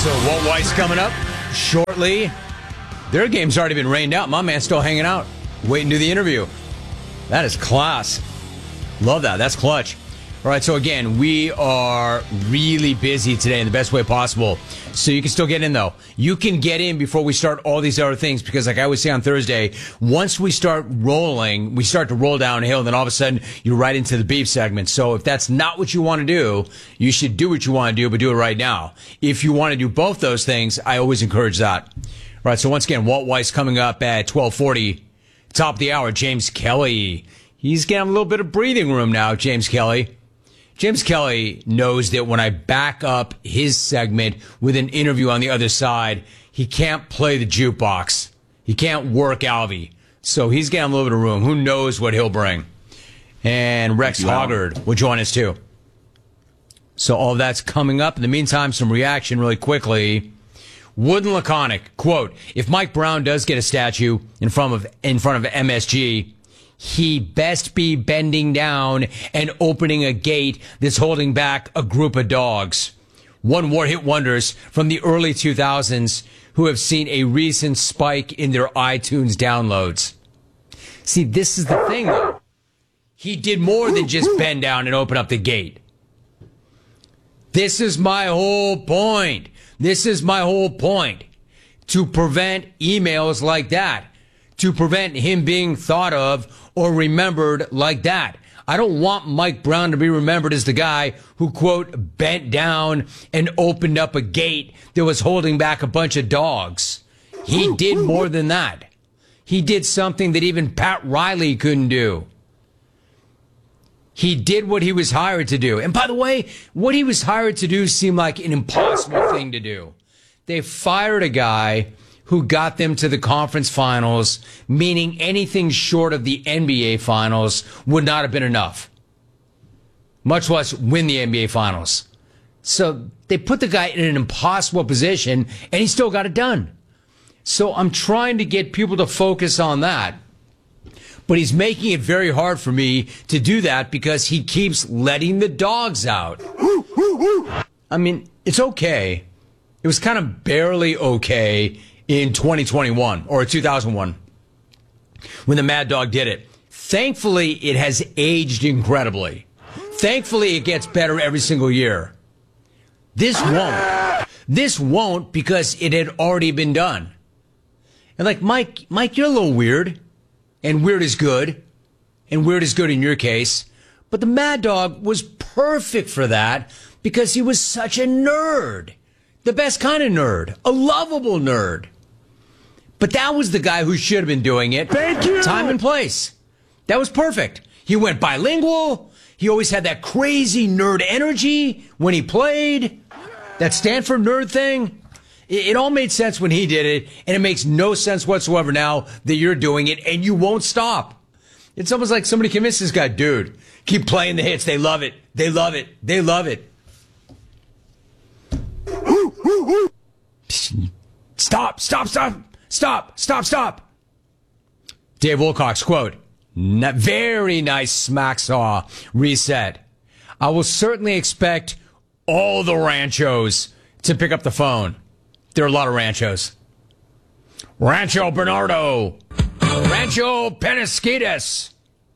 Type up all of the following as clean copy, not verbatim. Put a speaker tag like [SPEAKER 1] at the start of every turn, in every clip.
[SPEAKER 1] So Walt Weiss coming up shortly. Their game's already been rained out. My man's still hanging out, waiting to do the interview. That is class. Love that. That's clutch. All right, so again, we are really busy today in the best way possible. So you can still get in, though. You can get in before we start all these other things because, like I always say on Thursday, once we start rolling, we start to roll downhill, and then all of a sudden, you're right into the beef segment. So if that's not what you want to do, you should do what you want to do, but do it right now. If you want to do both those things, I always encourage that. All right, so once again, Walt Weiss coming up at 12:40. Top of the hour, James Kelly. He's getting a little bit of breathing room now, James Kelly. James Kelly knows that when I back up his segment with an interview on the other side, he can't play the jukebox. He can't work Alvy. So he's getting a little bit of room. Who knows what he'll bring? And Rex Hoggard will join us too. So all of that's coming up. In the meantime, some reaction really quickly. Wooden Laconic, quote, if Mike Brown does get a statue in front of MSG, he best be bending down and opening a gate that's holding back a group of dogs. One hit wonders from the early 2000s who have seen a recent spike in their iTunes downloads. See, this is the thing, though. He did more than just bend down and open up the gate. This is my whole point. To prevent emails like that. To prevent him being thought of or remembered like that. I don't want Mike Brown to be remembered as the guy who, quote, bent down and opened up a gate that was holding back a bunch of dogs. He did more than that. He did something that even Pat Riley couldn't do. He did what he was hired to do. And by the way, what he was hired to do seemed like an impossible thing to do. They fired a guy who got them to the conference finals, meaning anything short of the NBA finals would not have been enough, much less win the NBA finals. So they put the guy in an impossible position, and he still got it done. So I'm trying to get people to focus on that. But he's making it very hard for me to do that because he keeps letting the dogs out. I mean, it's okay. It was kind of barely okay in 2021 or 2001 when the Mad Dog did it. Thankfully, it has aged incredibly. Thankfully, it gets better every single year. This won't. This won't because it had already been done. And like, Mike, you're a little weird. And weird is good. And weird is good in your case. But the Mad Dog was perfect for that because he was such a nerd. The best kind of nerd. A lovable nerd. But that was the guy who should have been doing it.
[SPEAKER 2] Thank you.
[SPEAKER 1] Time and place. That was perfect. He went bilingual. He always had that crazy nerd energy when he played. That Stanford nerd thing. It all made sense when he did it, and it makes no sense whatsoever now that you're doing it, and you won't stop. It's almost like somebody convinced this guy, dude, keep playing the hits. They love it. They love it. They love it. Stop. Dave Wilcox, quote, very nice smack saw reset. I will certainly expect all the ranchos to pick up the phone. There are a lot of ranchos. Rancho Bernardo. Rancho Penasquitas.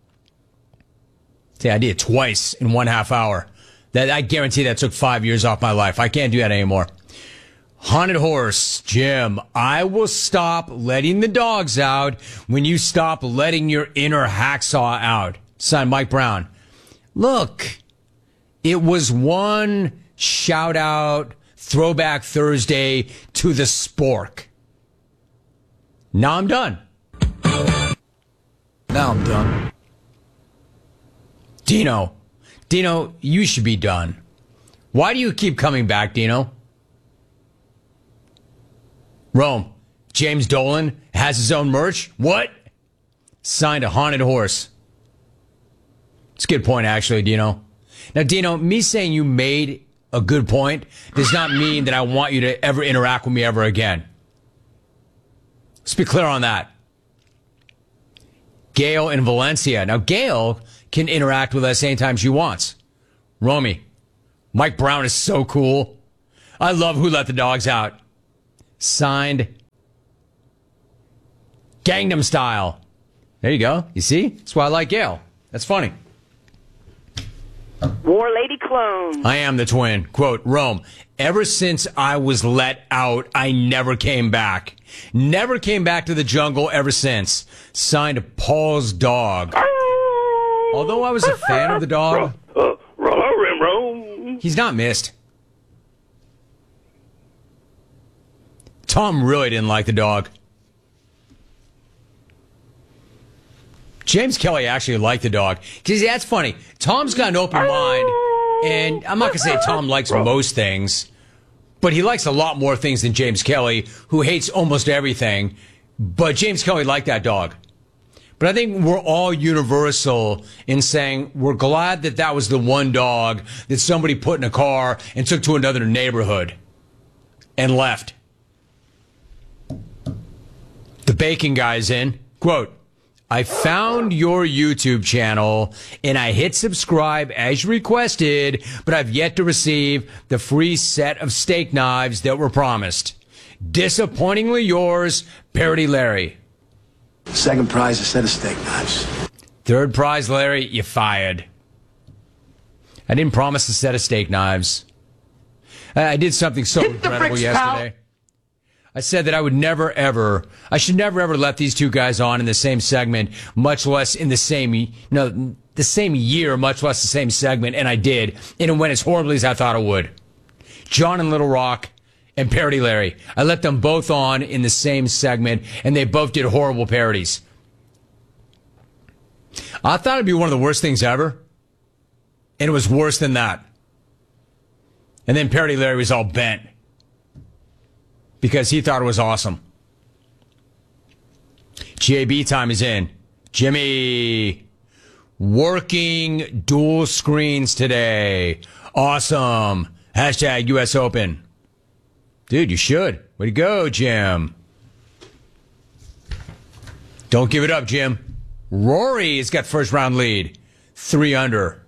[SPEAKER 1] See, I did it twice in 1/2 hour. I guarantee that took 5 years off my life. I can't do that anymore. Haunted Horse, Jim, I will stop letting the dogs out when you stop letting your inner hacksaw out. Signed, Mike Brown. Look, it was one shout out Throwback Thursday to the spork. Now I'm done. Dino, you should be done. Why do you keep coming back, Dino? Rome, James Dolan has his own merch? What? Signed a Haunted Horse. It's a good point, actually, Dino. Now, Dino, me saying you made a good point does not mean that I want you to ever interact with me ever again. Let's be clear on that. Gail in Valencia. Now, Gail can interact with us anytime she wants. Romy, Mike Brown is so cool. I love Who Let the Dogs Out. Signed, Gangnam Style. There you go. You see? That's why I like Gail. That's funny.
[SPEAKER 2] War Lady Clone.
[SPEAKER 1] I am the twin. Quote, Rome, ever since I was let out, I never came back. Never came back to the jungle ever since. Signed, Paul's dog. Although I was a fan of the dog, he's not missed. Tom really didn't like the dog. James Kelly actually liked the dog. Because that's funny. Tom's got an open mind, and I'm not going to say Tom likes most things, but he likes a lot more things than James Kelly, who hates almost everything. But James Kelly liked that dog. But I think we're all universal in saying we're glad that that was the one dog that somebody put in a car and took to another neighborhood and left. The bacon guy's in. Quote, I found your YouTube channel and I hit subscribe as requested, but I've yet to receive the free set of steak knives that were promised. Disappointingly yours, Parody Larry.
[SPEAKER 3] Second prize, a set of steak knives.
[SPEAKER 1] Third prize, Larry, you fired. I didn't promise a set of steak knives. I did something so incredible yesterday. I said that I would never, ever, I should never, ever let these two guys on in the same segment, much less in the same year, much less the same segment, and I did. And it went as horribly as I thought it would. John and Little Rock and Parody Larry. I let them both on in the same segment, and they both did horrible parodies. I thought it'd be one of the worst things ever, and it was worse than that. And then Parody Larry was all bent because he thought it was awesome. GAB time is in. Jimmy, working dual screens today. Awesome. Hashtag US Open. Dude, you should. Way to go, Jim. Don't give it up, Jim. Rory has got first round lead. 3 under.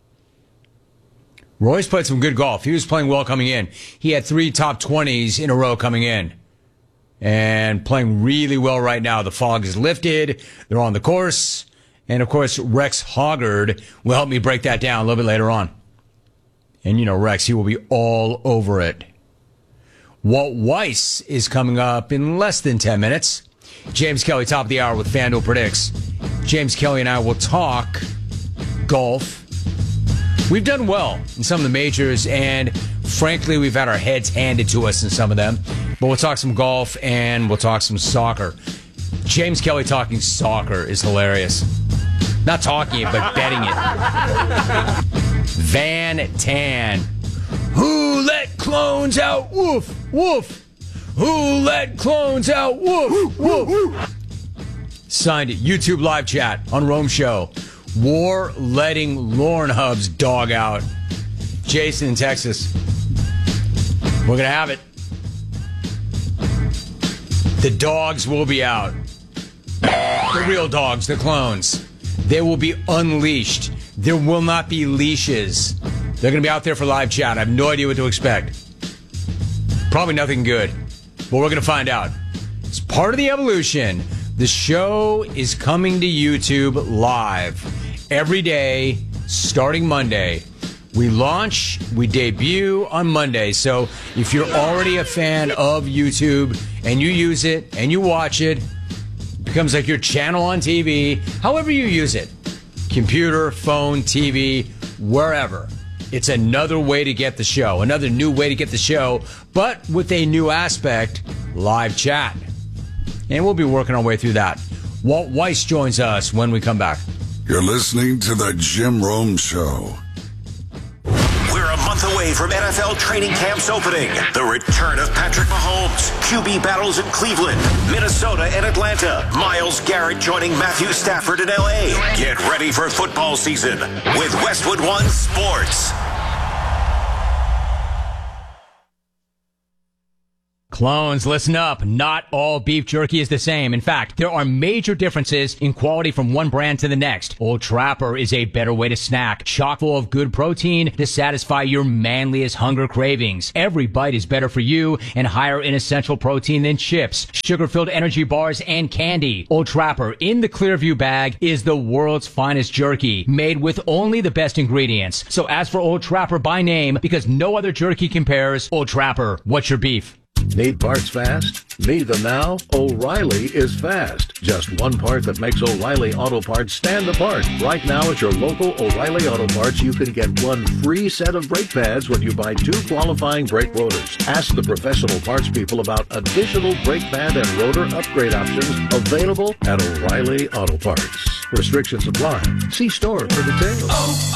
[SPEAKER 1] Roy's played some good golf. He was playing well coming in. He had 3 top 20s in a row coming in. And playing really well right now. The fog is lifted. They're on the course. And, of course, Rex Hoggard will help me break that down a little bit later on. And, you know, Rex, he will be all over it. Walt Weiss is coming up in less than 10 minutes. James Kelly, top of the hour with FanDuel Predicts. James Kelly and I will talk golf. We've done well in some of the majors, and frankly, we've had our heads handed to us in some of them. But we'll talk some golf, and we'll talk some soccer. James Kelly talking soccer is hilarious. Not talking it, but betting it. Van Tan. Who let clones out? Woof, woof. Who let clones out? Woof, woof. Signed YouTube live chat on Rome Show. War letting Lauren Hub's dog out. Jason in Texas. We're going to have it. The dogs will be out. The real dogs, the clones. They will be unleashed. There will not be leashes. They're going to be out there for live chat. I have no idea what to expect. Probably nothing good. But we're going to find out. It's part of the evolution. The show is coming to YouTube live every day, starting Monday. We launch, we debut on Monday. So if you're already a fan of YouTube and you use it and you watch it, it becomes like your channel on TV, however you use it. Computer, phone, TV, wherever. It's another way to get the show, another new way to get the show, but with a new aspect, live chat. And we'll be working our way through that. Walt Weiss joins us when we come back.
[SPEAKER 4] You're listening to The Jim Rome Show.
[SPEAKER 5] We're a month away from NFL training camps opening. The return of Patrick Mahomes, QB battles in Cleveland, Minnesota, and Atlanta. Myles Garrett joining Matthew Stafford in L.A. Get ready for football season with Westwood One Sports.
[SPEAKER 1] Clones, listen up. Not all beef jerky is the same. In fact, there are major differences in quality from one brand to the next. Old Trapper is a better way to snack, chock full of good protein to satisfy your manliest hunger cravings. Every bite is better for you and higher in essential protein than chips, sugar-filled energy bars, and candy. Old Trapper in the Clearview bag is the world's finest jerky, made with only the best ingredients. So ask for Old Trapper by name because no other jerky compares. Old Trapper, what's your beef?
[SPEAKER 2] Need parts fast? Need them now? O'Reilly is fast. Just one part that makes O'Reilly Auto Parts stand apart. Right now at your local O'Reilly Auto Parts, you can get one free set of brake pads when you buy 2 qualifying brake rotors. Ask the professional parts people about additional brake pad and rotor upgrade options available at O'Reilly Auto Parts. Restrictions apply. See store for details.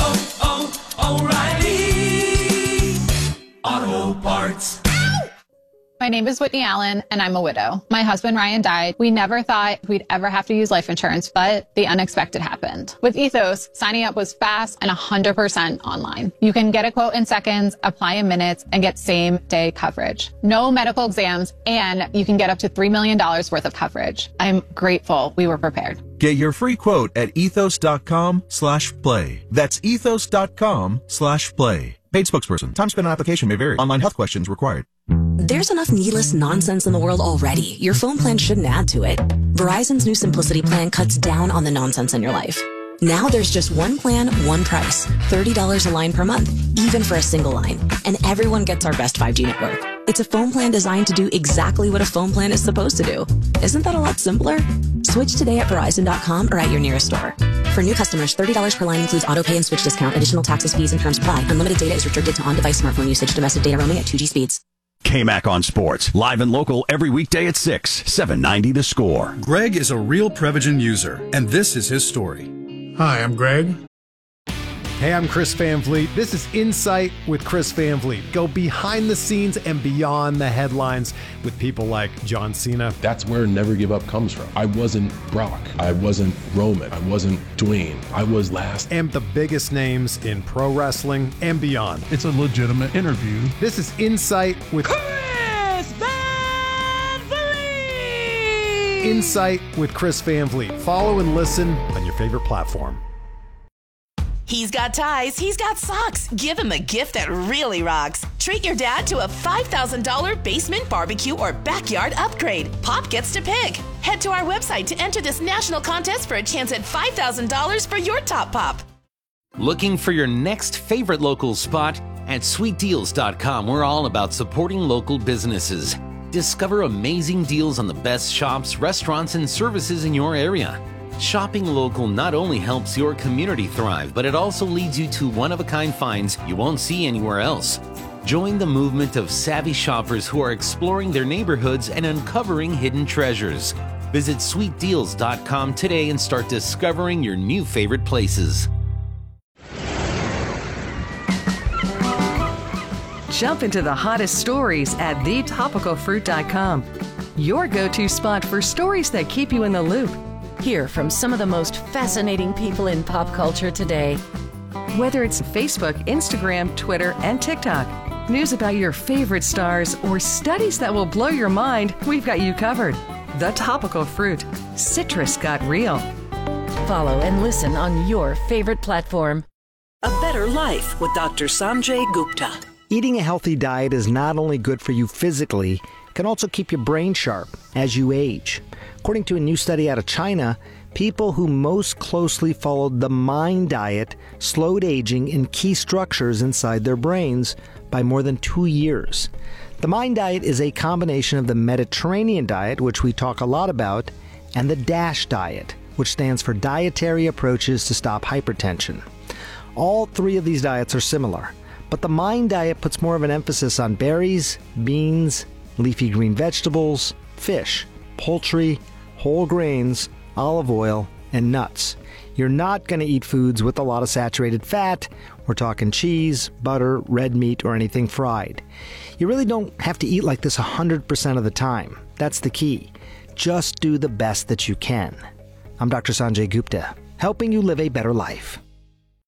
[SPEAKER 6] O'Reilly Auto Parts.
[SPEAKER 7] My name is Whitney Allen, and I'm a widow. My husband, Ryan, died. We never thought we'd ever have to use life insurance, but the unexpected happened. With Ethos, signing up was fast and 100% online. You can get a quote in seconds, apply in minutes, and get same-day coverage. No medical exams, and you can get up to $3 million worth of coverage. I'm grateful we were prepared.
[SPEAKER 8] Get your free quote at ethos.com/play. That's ethos.com/play. Paid spokesperson. Time spent on application may vary. Online health questions required.
[SPEAKER 9] There's enough needless nonsense in the world already. Your phone plan shouldn't add to it. Verizon's new Simplicity plan cuts down on the nonsense in your life. Now there's just one plan, one price. $30 a line per month, even for a single line. And everyone gets our best 5G network. It's a phone plan designed to do exactly what a phone plan is supposed to do. Isn't that a lot simpler? Switch today at Verizon.com or at your nearest store. For new customers, $30 per line includes auto pay and switch discount. Additional taxes, fees, and terms apply. Unlimited data is restricted to on-device smartphone usage. Domestic data roaming at 2G speeds.
[SPEAKER 10] KMAC on Sports, live and local every weekday at 6, 790 The Score.
[SPEAKER 11] Greg is a real Prevagen user, and this is his story.
[SPEAKER 12] Hi, I'm Greg. Hey, I'm Chris Van Vliet. This is Insight with Chris Van Vliet. Go behind the scenes and beyond the headlines with people like John Cena.
[SPEAKER 13] That's where Never Give Up comes from. I wasn't Brock. I wasn't Roman. I wasn't Dwayne. I was last.
[SPEAKER 12] And the biggest names in pro wrestling and beyond.
[SPEAKER 14] It's a legitimate interview.
[SPEAKER 12] This is Insight with
[SPEAKER 6] Chris Van Vliet.
[SPEAKER 12] Insight with Chris Van Vliet. Follow and listen on your favorite platform.
[SPEAKER 15] He's got ties, he's got socks. Give him a gift that really rocks. Treat your dad to a $5,000 basement barbecue or backyard upgrade. Pop gets to pick. Head to our website to enter this national contest for a chance at $5,000 for your top pop.
[SPEAKER 16] Looking for your next favorite local spot? At sweetdeals.com, we're all about supporting local businesses. Discover amazing deals on the best shops, restaurants, and services in your area. Shopping local not only helps your community thrive, but it also leads you to one-of-a-kind finds you won't see anywhere else. Join the movement of savvy shoppers who are exploring their neighborhoods and uncovering hidden treasures. Visit sweetdeals.com today and start discovering your new favorite places.
[SPEAKER 17] Jump into the hottest stories at thetopicalfruit.com. Your go-to spot for stories that keep you in the loop.
[SPEAKER 18] Hear from some of the most fascinating people in pop culture today.
[SPEAKER 17] Whether it's Facebook, Instagram, Twitter, and TikTok, news about your favorite stars, or studies that will blow your mind, we've got you covered. The Topical Fruit. Citrus got real.
[SPEAKER 18] Follow and listen on your favorite platform.
[SPEAKER 19] A Better Life with Dr. Sanjay Gupta.
[SPEAKER 20] Eating a healthy diet is not only good for you physically, it can also keep your brain sharp as you age. According to a new study out of China, people who most closely followed the MIND diet slowed aging in key structures inside their brains by more than 2 years. The MIND diet is a combination of the Mediterranean diet, which we talk a lot about, and the DASH diet, which stands for Dietary Approaches to Stop Hypertension. All 3 of these diets are similar, but the MIND diet puts more of an emphasis on berries, beans, leafy green vegetables, fish, poultry, whole grains, olive oil, and nuts. You're not going to eat foods with a lot of saturated fat. We're talking cheese, butter, red meat, or anything fried. You really don't have to eat like this 100% of the time. That's the key. Just do the best that you can. I'm Dr. Sanjay Gupta, helping you live a better life.